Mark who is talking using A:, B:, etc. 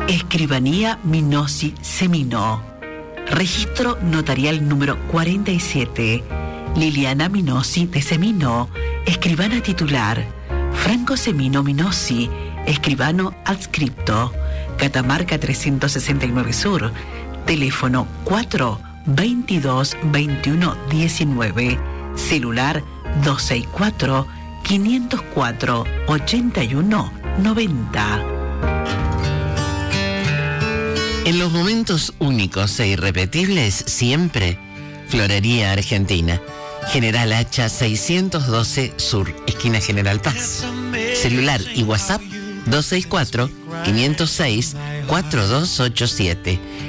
A: Escribanía Minosi Semino. Registro notarial número 47. Liliana Minosi de Semino, escribana titular. Franco Semino Minosi, escribano adscripto. Catamarca 369 Sur. Teléfono 4 22 21 19. Celular 264 504 81 90.
B: En los momentos únicos e irrepetibles, siempre, Florería Argentina. General Hacha 612 Sur, esquina General Paz. Celular y WhatsApp 264-506-4287.